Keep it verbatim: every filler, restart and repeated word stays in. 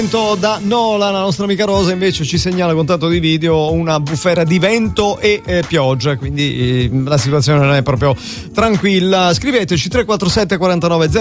Da Nola, la nostra amica Rosa invece ci segnala con tanto di video una bufera di vento e eh, pioggia, quindi eh, la situazione non è proprio tranquilla. Scriveteci tre quattro sette quattro nove zero